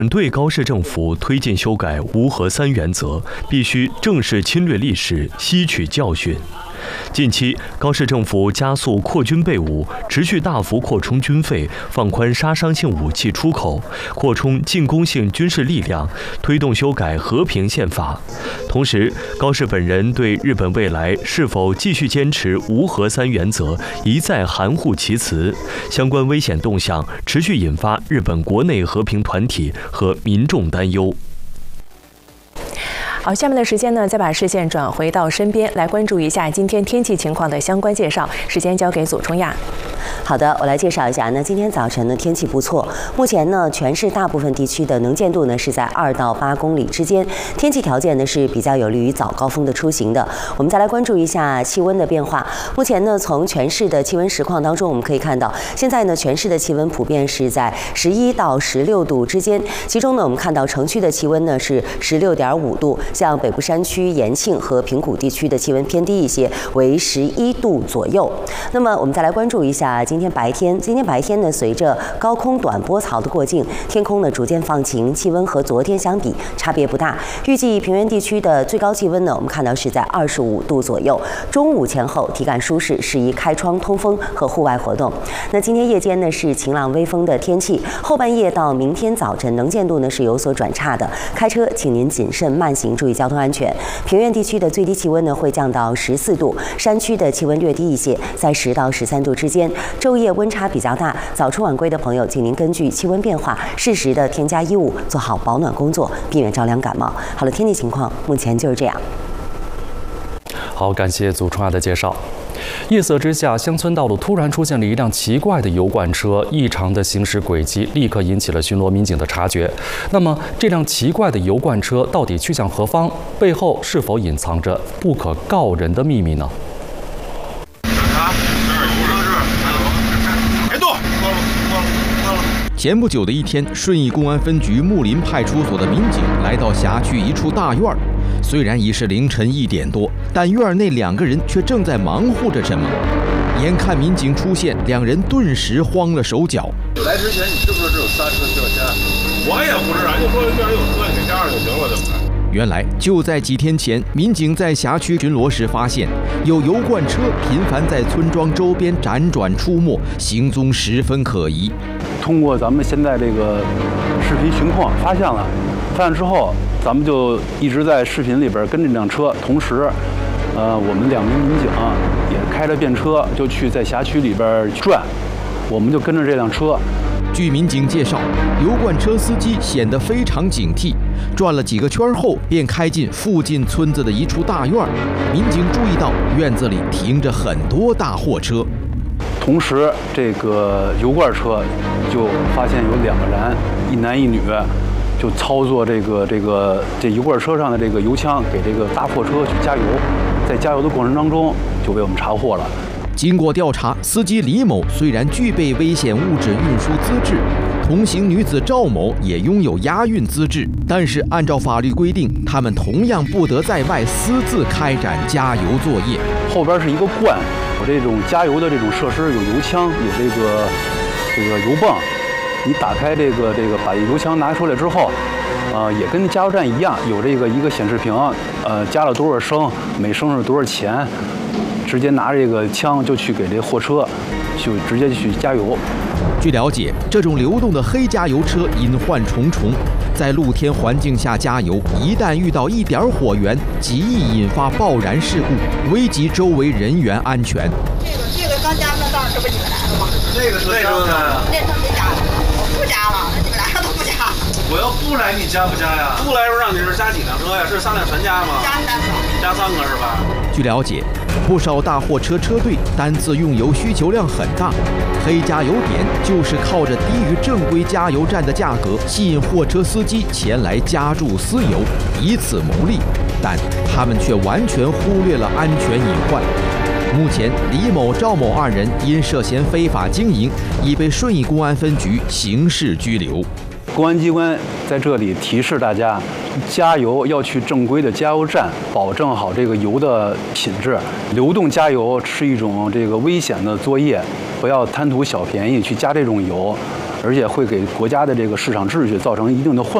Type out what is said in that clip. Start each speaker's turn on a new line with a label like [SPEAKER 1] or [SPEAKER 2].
[SPEAKER 1] 对高市政府推进修改无核三原则，必须正视侵略历史，吸取教训。近期，高市政府加速扩军备武，持续大幅扩充军费，放宽杀伤性武器出口，扩充进攻性军事力量，推动修改和平宪法。同时，高市本人对日本未来是否继续坚持无核三原则一再含糊其辞，相关危险动向持续引发日本国内和平团体和民众担忧。
[SPEAKER 2] 好，下面的时间呢，再把视线转回到身边，来关注一下今天天气情况的相关介绍。时间交给左冲亚。
[SPEAKER 3] 好的，我来介绍一下。那今天早晨呢，天气不错。目前呢，全市大部分地区的能见度呢是在2到8公里之间，天气条件呢是比较有利于早高峰的出行的。我们再来关注一下气温的变化。目前呢，从全市的气温实况当中，我们可以看到，现在呢，全市的气温普遍是在11到16度之间。其中呢，我们看到城区的气温呢是16.5度，像北部山区、延庆和平谷地区的气温偏低一些，为11度左右。那么我们再来关注一下今天白天呢，随着高空短波槽的过境，天空呢逐渐放晴，气温和昨天相比差别不大。预计平原地区的最高气温呢，我们看到是在25度左右。中午前后体感舒适，适宜开窗通风和户外活动。那今天夜间呢是晴朗微风的天气，后半夜到明天早晨能见度呢是有所转差的，开车请您谨慎慢行，注意交通安全。平原地区的最低气温呢会降到14度，山区的气温略低一些，在10到13度之间。昼夜温差比较大，早出晚归的朋友，请您根据气温变化，适时的添加衣物，做好保暖工作，避免着凉感冒。好了，天气情况目前就是这样。
[SPEAKER 4] 好，感谢祖川的介绍。夜色之下，乡村道路突然出现了一辆奇怪的油罐车，异常的行驶轨迹立刻引起了巡逻民警的察觉。那么，这辆奇怪的油罐车到底去向何方？背后是否隐藏着不可告人的秘密呢？
[SPEAKER 5] 前不久的一天，顺义公安分局木林派出所的民警来到辖区一处大院儿。虽然已是凌晨1点多，但院内2个人却正在忙活着什么。眼看民警出现，2人顿时慌了手脚。
[SPEAKER 6] 来之前你知不知道这有刹车需要加？我也不知道，就说院里有车，你给加上就行了，对不对？
[SPEAKER 5] 原来就在几天前，民警在辖区巡逻时发现，有油罐车频繁在村庄周边辗转出没，行踪十分可疑。
[SPEAKER 7] 通过咱们现在这个视频巡控发现之后，咱们就一直在视频里边跟这辆车，同时，我们2名民警也开着便车就去在辖区里边转，我们就跟着这辆车。
[SPEAKER 5] 据民警介绍，油罐车司机显得非常警惕，转了几个圈后便开进附近村子的一处大院。民警注意到院子里停着很多大货车，
[SPEAKER 7] 同时这个油罐车就发现有2个人，一男一女，就操作这油罐车上的这个油枪给这个大货车去加油，在加油的过程当中就被我们查获了。
[SPEAKER 5] 经过调查，司机李某虽然具备危险物质运输资质，同行女子赵某也拥有押运资质，但是按照法律规定，他们同样不得在外私自开展加油作业。
[SPEAKER 7] 后边是一个罐，有这种加油的这种设施，有油枪，有这个油泵。你打开这个把油枪拿出来之后，也跟加油站一样，有这个一个显示屏，加了多少升，每升是多少钱。直接拿这个枪就去给这货车，就直接去加油。
[SPEAKER 5] 据了解，这种流动的黑加油车隐患重重，在露天环境下加油，一旦遇到一点火源，极易引发爆燃事故，危及周围人员安全。
[SPEAKER 8] 这个刚加那当然这不你们来了吗？
[SPEAKER 6] 那个是车的，
[SPEAKER 8] 那车没加，我不加了，你们俩都不加。
[SPEAKER 6] 我要不来，你加不加呀？不来时候让你是加几辆车呀？是3辆全加吗？
[SPEAKER 8] 加3个，
[SPEAKER 6] 加3个是吧？
[SPEAKER 5] 据了解，不少大货车车队单次用油需求量很大，黑加油点就是靠着低于正规加油站的价格，吸引货车司机前来加注私油，以此牟利。但他们却完全忽略了安全隐患。目前，李某、赵某2人因涉嫌非法经营，已被顺义公安分局刑事拘留。
[SPEAKER 7] 公安机关在这里提示大家，加油要去正规的加油站，保证好这个油的品质。流动加油是一种这个危险的作业，不要贪图小便宜去加这种油， 而且会给国家的这个市场秩序造成一定的混